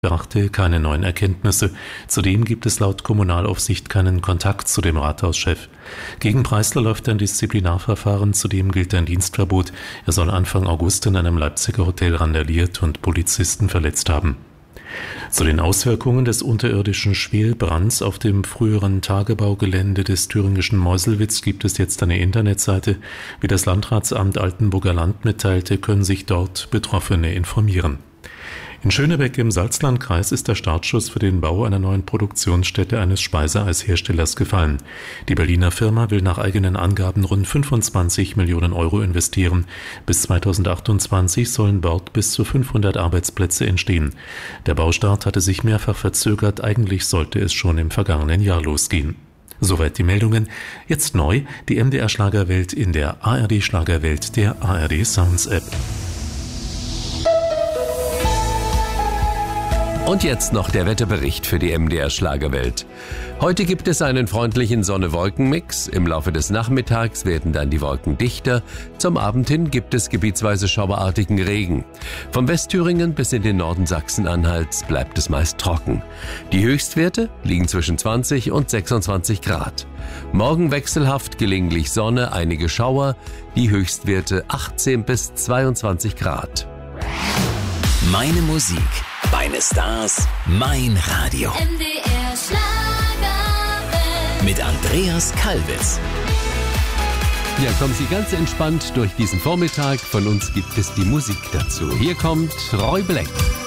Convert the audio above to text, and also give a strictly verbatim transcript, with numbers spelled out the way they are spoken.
brachte keine neuen Erkenntnisse. Zudem gibt es laut Kommunalaufsicht keinen Kontakt zu dem Rathauschef. Gegen Preisler läuft ein Disziplinarverfahren, zudem gilt ein Dienstverbot. Er soll Anfang August in einem Leipziger Hotel randaliert und Polizisten verletzt haben. Zu den Auswirkungen des unterirdischen Schwelbrands auf dem früheren Tagebaugelände des thüringischen Meuselwitz gibt es jetzt eine Internetseite. Wie das Landratsamt Altenburger Land mitteilte, können sich dort Betroffene informieren. In Schönebeck im Salzlandkreis ist der Startschuss für den Bau einer neuen Produktionsstätte eines Speiseeisherstellers gefallen. Die Berliner Firma will nach eigenen Angaben rund fünfundzwanzig Millionen Euro investieren. Bis zweitausendachtundzwanzig sollen dort bis zu fünfhundert Arbeitsplätze entstehen. Der Baustart hatte sich mehrfach verzögert, eigentlich sollte es schon im vergangenen Jahr losgehen. Soweit die Meldungen. Jetzt neu, die M D R Schlagerwelt in der A R D Schlagerwelt der A R D Sounds App. Und jetzt noch der Wetterbericht für die M D R Schlagerwelt. Heute gibt es einen freundlichen Sonne-Wolken-Mix. Im Laufe des Nachmittags werden dann die Wolken dichter. Zum Abend hin gibt es gebietsweise schauerartigen Regen. Vom Westthüringen bis in den Norden Sachsen-Anhalts bleibt es meist trocken. Die Höchstwerte liegen zwischen zwanzig und sechsundzwanzig Grad. Morgen wechselhaft, gelegentlich Sonne, einige Schauer. Die Höchstwerte achtzehn bis zweiundzwanzig Grad. Meine Musik, meine Stars, mein Radio. M D R Schlagerwelt. Mit Andreas Kalbitz. Ja, kommen Sie ganz entspannt durch diesen Vormittag. Von uns gibt es die Musik dazu. Hier kommt Roy Black.